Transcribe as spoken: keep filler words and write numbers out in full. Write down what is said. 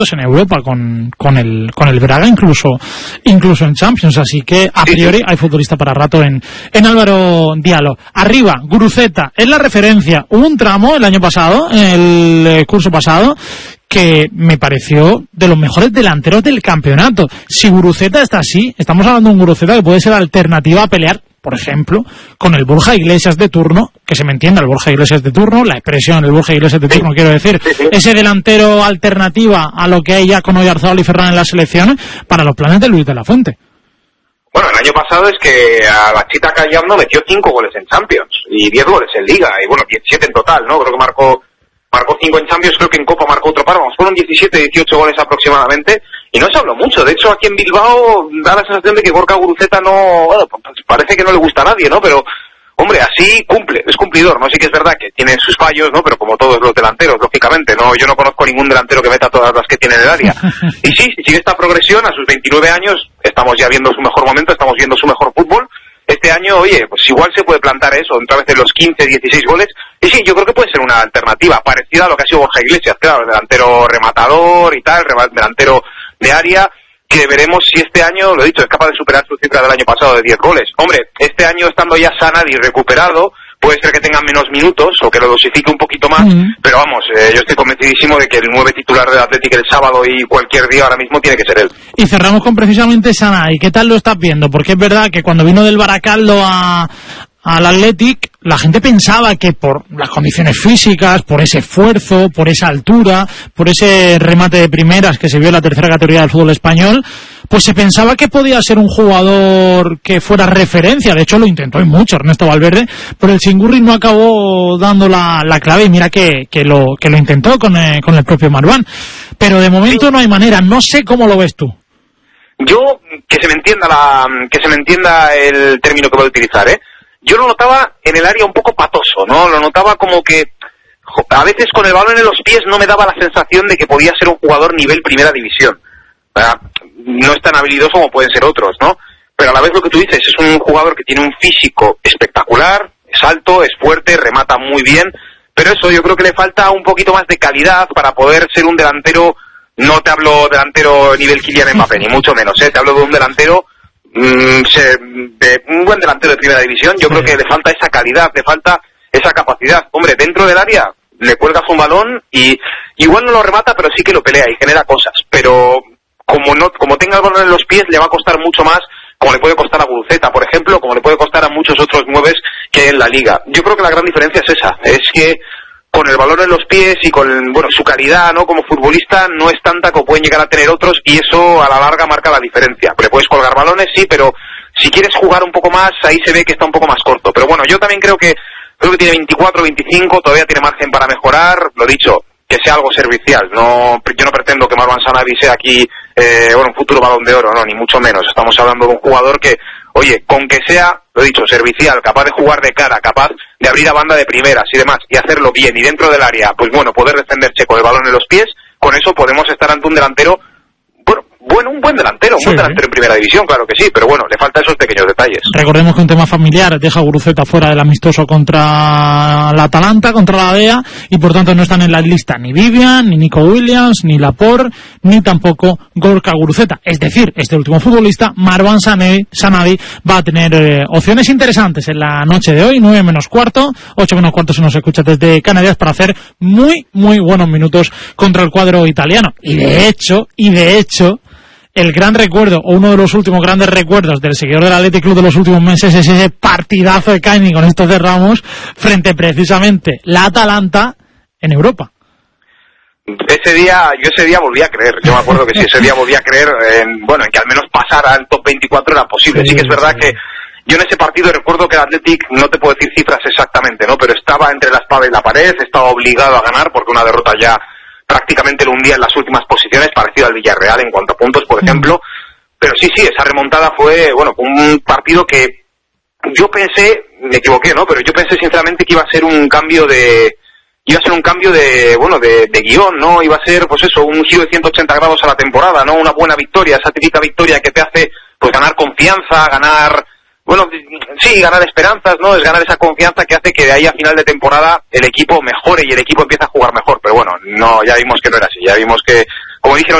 en Europa con, con el con el Braga, incluso incluso en Champions, así que a priori hay futbolista para rato en, en Álvaro Diallo. Arriba, Guruceta, es la referencia. Hubo un tramo el año pasado, el curso pasado, que me pareció de los mejores delanteros del campeonato. Si Guruceta está así, estamos hablando de un Guruceta que puede ser alternativa a pelear, por ejemplo, con el Borja Iglesias de turno, que se me entienda el Borja Iglesias de turno, la expresión del Borja Iglesias de turno, sí, quiero decir, sí, sí. ese delantero alternativa a lo que hay ya con Oyarzabal y Ferran en las selecciones, para los planes de Luis de la Fuente. Bueno, el año pasado es que a Bachita Callando metió cinco goles en Champions y diez goles en Liga, y bueno, diecisiete en total, ¿no? Creo que marcó marcó cinco en Champions, creo que en Copa marcó otro par, vamos, fueron diecisiete, dieciocho goles aproximadamente, y no se habló mucho. De hecho, aquí en Bilbao da la sensación de que Gorka Guruceta no, bueno, pues parece que no le gusta a nadie, ¿no? Pero, hombre, así cumple, es cumplidor, ¿no? Sí que es verdad que tiene sus fallos, ¿no? Pero como todos los delanteros, lógicamente, no, yo no conozco ningún delantero que meta todas las que tiene en el área. Y sí, si sigue esta progresión, a sus veintinueve años, estamos ya viendo su mejor momento, estamos viendo su mejor fútbol. Este año, oye, pues igual se puede plantar eso, otra vez en los quince, dieciséis goles, y sí, yo creo que puede ser una alternativa parecida a lo que ha sido Borja Iglesias, claro, el delantero rematador y tal, delantero de área, que veremos si este año, lo he dicho, es capaz de superar su cifra del año pasado de diez goles. Hombre, este año estando ya Sanadi recuperado, puede ser que tengan menos minutos o que lo dosifique un poquito más, mm. pero vamos, eh, yo estoy convencidísimo de que el nueve titular del Athletic el sábado y cualquier día ahora mismo tiene que ser él. Y cerramos con precisamente Sanadi. ¿Qué tal lo estás viendo? Porque es verdad que cuando vino del Baracaldo a al Athletic, la gente pensaba que por las condiciones físicas, por ese esfuerzo, por esa altura, por ese remate de primeras que se vio en la tercera categoría del fútbol español, pues se pensaba que podía ser un jugador que fuera referencia. De hecho lo intentó y mucho Ernesto Valverde, pero el Chingurri no acabó dando la, la clave, y mira que, que lo que lo intentó con el, con el propio Marwan. Pero de momento no hay manera. No sé cómo lo ves tú. Yo, que se me entienda la, que se me entienda el término que voy a utilizar, ¿eh? Yo lo notaba en el área un poco patoso, ¿no? Lo notaba como que a veces con el balón en los pies no me daba la sensación de que podía ser un jugador nivel primera división. ¿Verdad? No es tan habilidoso como pueden ser otros, ¿no? Pero a la vez lo que tú dices, es un jugador que tiene un físico espectacular, es alto, es fuerte, remata muy bien, pero eso yo creo que le falta un poquito más de calidad para poder ser un delantero. No te hablo delantero nivel Kylian Mbappé, ni mucho menos, ¿eh? Te hablo de un delantero Mm, se, de un buen delantero de primera división. Yo sí. creo que le falta esa calidad, le falta esa capacidad. Hombre, dentro del área le cuelgas un balón y igual no lo remata, pero sí que lo pelea y genera cosas. Pero como no, como tenga el balón en los pies, le va a costar mucho más, como le puede costar a Guruceta, por ejemplo, como le puede costar a muchos otros nueves que hay en la liga. Yo creo que la gran diferencia es esa, es que con el balón en los pies y con, bueno, su calidad, ¿no?, como futbolista no es tanta como pueden llegar a tener otros, y eso a la larga marca la diferencia. Le puedes colgar balones, sí, pero si quieres jugar un poco más, ahí se ve que está un poco más corto. Pero bueno, yo también creo que creo que tiene veinticuatro, veinticinco, todavía tiene margen para mejorar. Lo dicho, que sea algo servicial. No, yo no pretendo que Marwan Sanadi sea aquí eh, bueno, un futuro Balón de Oro, no, ni mucho menos. Estamos hablando de un jugador que, oye, con que sea, lo dicho, servicial, capaz de jugar de cara, capaz de abrir a banda de primeras y demás, y hacerlo bien, y dentro del área, pues bueno, poder defenderse con el balón en los pies, con eso podemos estar ante un delantero, bueno, bueno un buen delantero, un sí, buen delantero en primera división, claro que sí, pero bueno, le faltan esos pequeños detalles. Recordemos que un tema familiar deja a Guruceta fuera del amistoso contra la Atalanta, contra la D E A, y por tanto no están en la lista ni Vivian, ni Nico Williams, ni Laporte, ni tampoco Gorka Guruceta. Es decir, este último futbolista, Marwan Sanadi, va a tener eh, opciones interesantes en la noche de hoy, nueve menos cuarto, ocho menos cuarto si nos escucha desde Canarias, para hacer muy, muy buenos minutos contra el cuadro italiano. Y de hecho, y de hecho, el gran recuerdo, o uno de los últimos grandes recuerdos del seguidor del Athletic Club de los últimos meses, es ese partidazo de Caini, con esto cerramos, frente precisamente la Atalanta en Europa. Ese día, yo ese día volví a creer, yo me acuerdo que si ese día volví a creer, en, bueno, en que al menos pasara al top veinticuatro era posible. Sí que es verdad que yo en ese partido recuerdo que el Athletic, no te puedo decir cifras exactamente, ¿no?, pero estaba entre la espada y la pared, estaba obligado a ganar porque una derrota ya prácticamente lo hundía en las últimas posiciones, parecido al Villarreal en cuanto a puntos, por ejemplo. Pero sí, sí, esa remontada fue, bueno, un partido que yo pensé, me equivoqué, ¿no?, pero yo pensé sinceramente que iba a ser un cambio de, iba a ser un cambio de, bueno, de, de guión, ¿no?, iba a ser, pues eso, un giro de ciento ochenta grados a la temporada, ¿no?, una buena victoria, esa típica victoria que te hace, pues, ganar confianza, ganar, bueno, sí, ganar esperanzas, ¿no? Es ganar esa confianza que hace que de ahí a final de temporada el equipo mejore y el equipo empieza a jugar mejor. Pero bueno, no, ya vimos que no era así. Ya vimos que, como dijeron